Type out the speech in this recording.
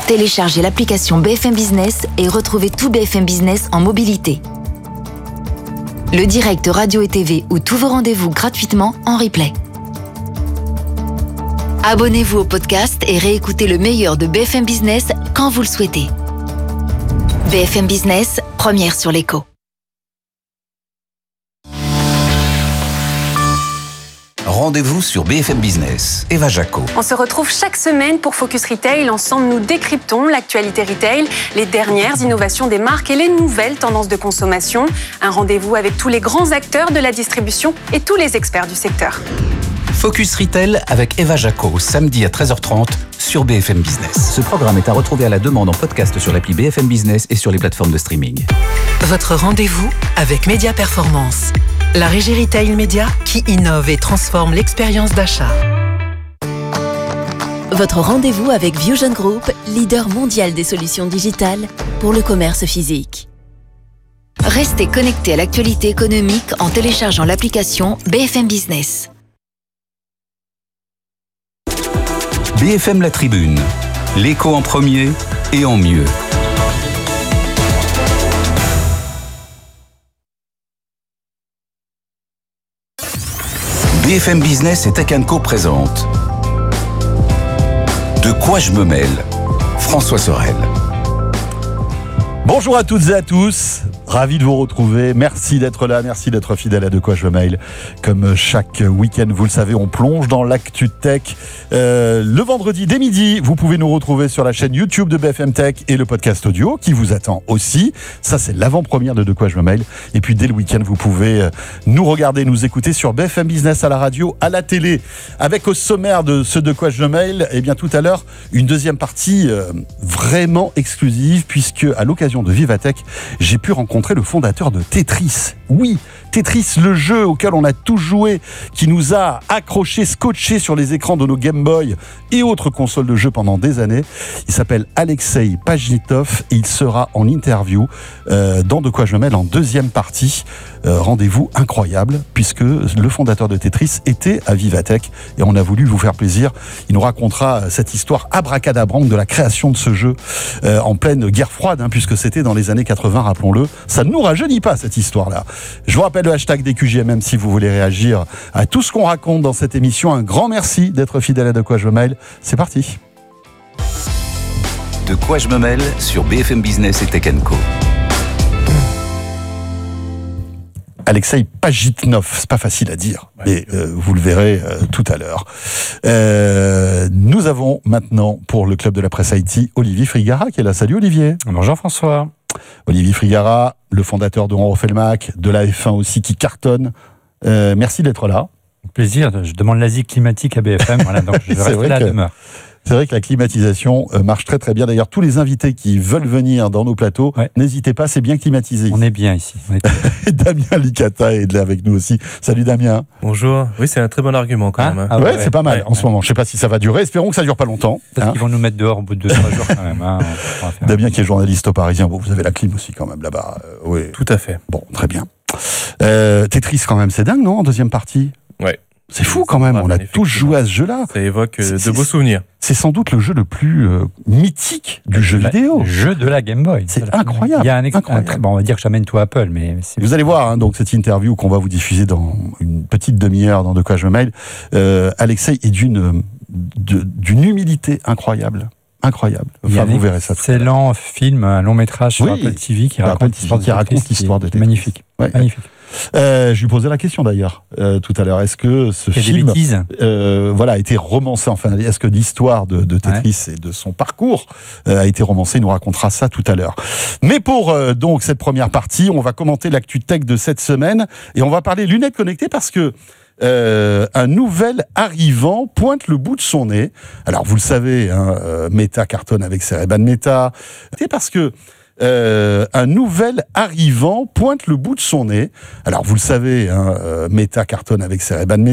Téléchargez l'application BFM Business et retrouvez tout BFM Business en mobilité. Le direct radio et TV ou tous vos rendez-vous gratuitement en replay. Abonnez-vous au podcast et réécoutez le meilleur de BFM Business quand vous le souhaitez. BFM Business, première sur l'écho. Rendez-vous sur BFM Business. Eva Jaco. On se retrouve chaque semaine pour Focus Retail. Ensemble, nous décryptons l'actualité retail, les dernières innovations des marques et les nouvelles tendances de consommation. Un rendez-vous avec tous les grands acteurs de la distribution et tous les experts du secteur. Focus Retail avec Eva Jaco, samedi à 13h30 sur BFM Business. Ce programme est à retrouver à la demande en podcast sur l'appli BFM Business et sur les plateformes de streaming. Votre rendez-vous avec Média Performance, la régie retail média qui innove et transforme l'expérience d'achat. Votre rendez-vous avec Vusion Group, leader mondial des solutions digitales pour le commerce physique. Restez connectés à l'actualité économique en téléchargeant l'application BFM Business. BFM La Tribune, l'écho en premier et en mieux. BFM Business et Tech & Co présente De quoi je me mêle, François Sorel. Bonjour à toutes et à tous, ravi de vous retrouver, merci d'être là, merci d'être fidèle à De quoi je me mêle. Comme chaque week-end, vous le savez, on plonge dans l'actu tech. Le vendredi dès midi, vous pouvez nous retrouver sur la chaîne YouTube de BFM Tech et le podcast audio qui vous attend aussi. Ça, c'est l'avant-première de quoi je me mêle. Et puis dès le week-end, vous pouvez nous regarder, nous écouter sur BFM Business à la radio, à la télé. Avec au sommaire de ce De quoi je me mêle, eh bien tout à l'heure, une deuxième partie vraiment exclusive puisque à l'occasion de Vivatech, j'ai pu rencontrer le fondateur de Tetris. Oui, Tetris, le jeu auquel on a tous joué, qui nous a accrochés, scotchés sur les écrans de nos Game Boy et autres consoles de jeux pendant des années. Il s'appelle Alexei Pajitnov et il sera en interview dans De quoi je me mêle en deuxième partie. Rendez-vous incroyable puisque le fondateur de Tetris était à Vivatech et on a voulu vous faire plaisir. Il nous racontera cette histoire abracadabrante de la création de ce jeu en pleine guerre froide, puisque c'était dans les années 80, rappelons-le. Ça ne nous rajeunit pas cette histoire-là. Je vous rappelle le hashtag des QJMM si vous voulez réagir à tout ce qu'on raconte dans cette émission. Un grand merci d'être fidèle à De quoi je me mêle. C'est parti. De quoi je me mêle sur BFM Business et Tech & Co. Alexei Pajitnov, c'est pas facile à dire, mais vous le verrez tout à l'heure. Nous avons maintenant, pour le Club de la Presse Haïti, Olivier Frigara qui est là. Salut Olivier. Bonjour François. Olivier Frigara, le fondateur de On refait le Mac, de la F1 aussi qui cartonne. Merci d'être là. Plaisir, je demande l'asile climatique à BFM, voilà, donc je vais rester là à demeure. C'est vrai que la climatisation marche très très bien. D'ailleurs, tous les invités qui veulent venir dans nos plateaux, n'hésitez pas, c'est bien climatisé. On est bien ici. Damien Licata est là avec nous aussi. Salut Damien. Bonjour. Oui, c'est un très bon argument quand même. Ouais, c'est pas mal en ce moment. Je sais pas si ça va durer. Espérons que ça dure pas longtemps. Peut-être qu'ils vont nous mettre dehors au bout de 2-3 jours quand même. Damien qui est journaliste au Parisien. Bon, vous avez la clim aussi quand même là-bas. Oui. Tout à fait. Bon, très bien. Tetris quand même, c'est dingue, non, en deuxième partie? Ouais. C'est fou quand même, on a tous joué à ce jeu-là. Ça évoque de beaux souvenirs. C'est sans doute le jeu le plus mythique du jeu vidéo. Le jeu de la Game Boy. C'est incroyable. Il y a on va dire que j'amène tout Apple, mais... Vous allez voir, donc cette interview qu'on va vous diffuser dans une petite demi-heure dans De quoi je me mêle, Alexei est d'une humilité incroyable. Incroyable. Enfin, vous verrez ça. Excellent film, un long métrage sur Apple TV qui raconte l'histoire de Tetris. Magnifique. Ouais. Magnifique. Je lui posais la question d'ailleurs tout à l'heure. Est-ce que ce film a été romancé, enfin, est-ce que l'histoire de Tetris et de son parcours a été romancée? Il nous racontera ça tout à l'heure. Mais pour donc cette première partie, on va commenter l'actu tech de cette semaine et on va parler lunettes connectées parce que un nouvel arrivant pointe le bout de son nez. Alors vous le savez, Meta cartonne avec ses Ray-Ban Meta. C'est parce que un nouvel arrivant pointe le bout de son nez. Alors vous le savez, Meta cartonne avec ses Ray-Ban Meta.